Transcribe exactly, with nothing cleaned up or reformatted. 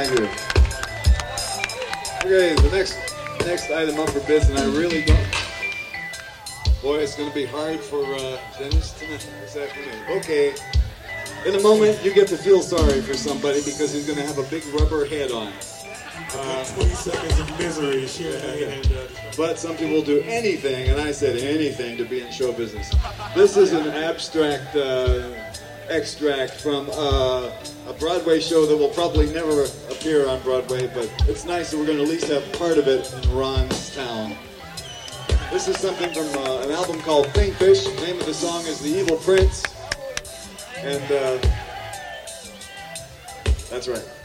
Thank you. Okay, the next next item up for bids, and I really don't. Boy, it's going to be hard for uh, Dennis tonight, this afternoon. Okay, in a moment you get to feel sorry for somebody because he's going to have a big rubber head on. Uh, twenty seconds of misery. Sure. Yeah, yeah. But some people will do anything, and I said anything, to be in show business. This is an abstract uh, extract from uh, a Broadway show that will probably never appear on Broadway, but it's nice that we're going to at least have part of it in Ron's town. This is something from uh, an album called Pinkfish. The name of the song is The Evil Prince. And uh, that's right.